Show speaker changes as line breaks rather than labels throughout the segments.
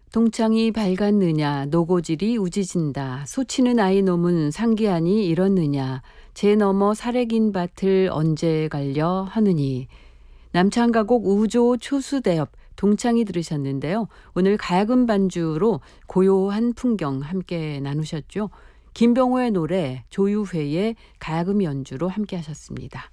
동창이 밝았느냐 노고질이 우지진다. 소치는 아이 놈은 상기하니 이렇느냐. 제 너머 사래긴 밭을 언제 갈려 하느니. 남창가곡 우조 초수대업 동창이 들으셨는데요. 오늘 가야금 반주로 고요한 풍경 함께 나누셨죠. 김병호의 노래, 조유회의 가야금 연주로 함께 하셨습니다.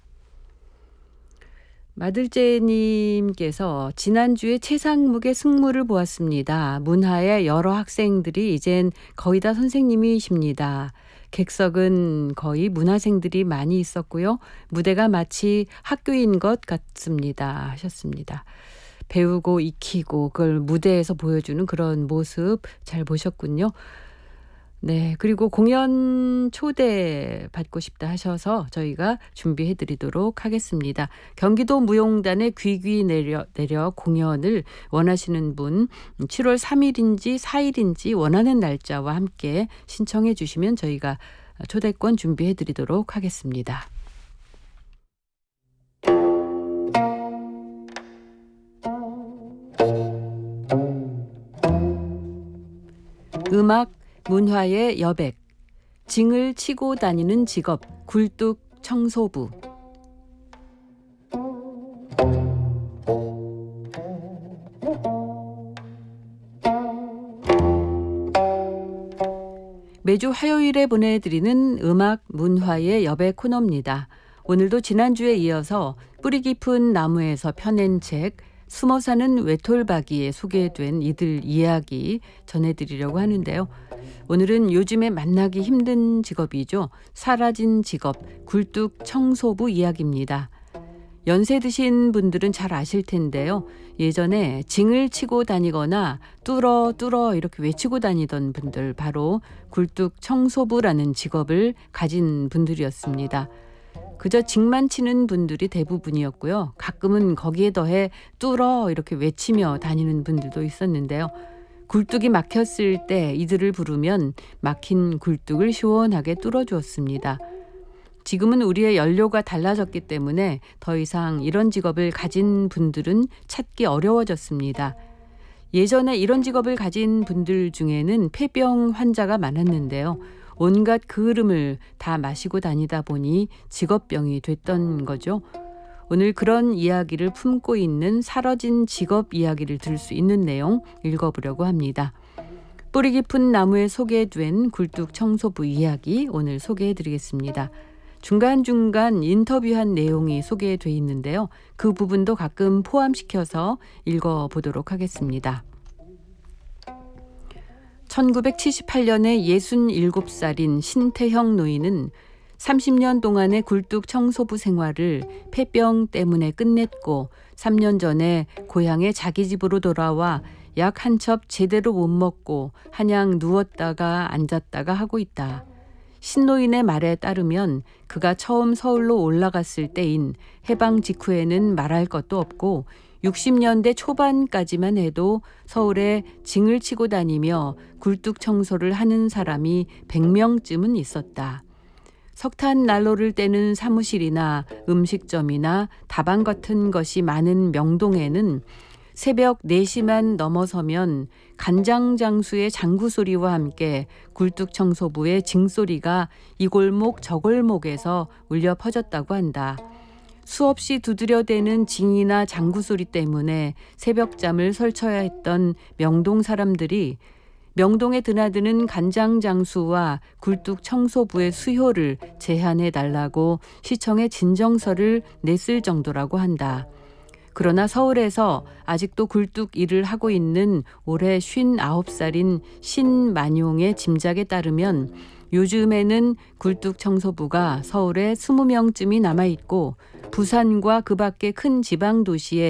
마들제님께서 지난주에 최상목의 승무를 보았습니다. 문하의 여러 학생들이 이젠 거의 다 선생님이십니다. 객석은 거의 문화생들이 많이 있었고요. 무대가 마치 학교인 것 같습니다. 하셨습니다. 배우고 익히고 그걸 무대에서 보여주는 그런 모습 잘 보셨군요. 네, 그리고 공연 초대 받고 싶다 하셔서 저희가 준비해 드리도록 하겠습니다. 경기도 무용단의 귀귀 내려 공연을 원하시는 분 7월 3일인지 4일인지 원하는 날짜와 함께 신청해 주시면 저희가 초대권 준비해 드리도록 하겠습니다. 음악 문화의 여백, 징을 치고 다니는 직업, 굴뚝 청소부. 매주 화요일에 보내드리는 음악 문화의 여백 코너입니다. 오늘도 지난주에 이어서 뿌리 깊은 나무에서 펴낸 책, 숨어 사는 외톨박이에 소개된 이들 이야기 전해드리려고 하는데요. 오늘은 요즘에 만나기 힘든 직업이죠. 사라진 직업, 굴뚝 청소부 이야기입니다. 연세 드신 분들은 잘 아실 텐데요. 예전에 징을 치고 다니거나 뚫어 이렇게 외치고 다니던 분들, 바로 굴뚝 청소부라는 직업을 가진 분들이었습니다. 그저 징만 치는 분들이 대부분이었고요. 가끔은 거기에 더해 뚫어 이렇게 외치며 다니는 분들도 있었는데요. 굴뚝이 막혔을 때 이들을 부르면 막힌 굴뚝을 시원하게 뚫어주었습니다. 지금은 우리의 연료가 달라졌기 때문에 더 이상 이런 직업을 가진 분들은 찾기 어려워졌습니다. 예전에 이런 직업을 가진 분들 중에는 폐병 환자가 많았는데요. 온갖 그을음을 다 마시고 다니다 보니 직업병이 됐던 거죠. 오늘 그런 이야기를 품고 있는 사라진 직업 이야기를 들을 수 있는 내용 읽어보려고 합니다. 뿌리 깊은 나무에 소개된 굴뚝 청소부 이야기 오늘 소개해드리겠습니다. 중간중간 인터뷰한 내용이 소개되어 있는데요. 그 부분도 가끔 포함시켜서 읽어보도록 하겠습니다. 1978년에 67살인 신태형 노인은 30년 동안의 굴뚝 청소부 생활을 폐병 때문에 끝냈고 3년 전에 고향에 자기 집으로 돌아와 약 한 첩 제대로 못 먹고 한양 누웠다가 앉았다가 하고 있다. 신노인의 말에 따르면 그가 처음 서울로 올라갔을 때인 해방 직후에는 말할 것도 없고 60년대 초반까지만 해도 서울에 징을 치고 다니며 굴뚝 청소를 하는 사람이 100명쯤은 있었다. 석탄 난로를 떼는 사무실이나 음식점이나 다방 같은 것이 많은 명동에는 새벽 4시만 넘어서면 간장장수의 장구소리와 함께 굴뚝 청소부의 징소리가 이 골목 저 골목에서 울려 퍼졌다고 한다. 수없이 두드려대는 징이나 장구소리 때문에 새벽잠을 설쳐야 했던 명동 사람들이 명동에 드나드는 간장장수와 굴뚝 청소부의 수효를 제한해 달라고 시청에 진정서를 냈을 정도라고 한다. 그러나 서울에서 아직도 굴뚝 일을 하고 있는 올해 59살인 신만용의 짐작에 따르면 요즘에는 굴뚝 청소부가 서울에 20명쯤이 남아있고 부산과 그 밖의 큰 지방 도시에